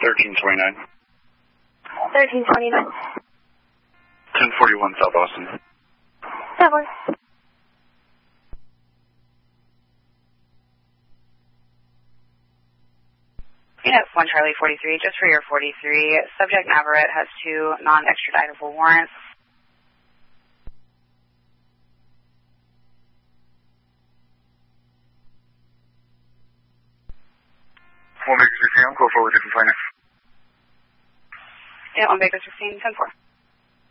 1329. 1329. 1041 South Austin. That works. Unit 1 Charlie 43, just for your 43, subject Navarrete has 2 non-extraditable warrants. One Baker 16, go forward, different finance. Yeah, 1 Baker 16, 10-4.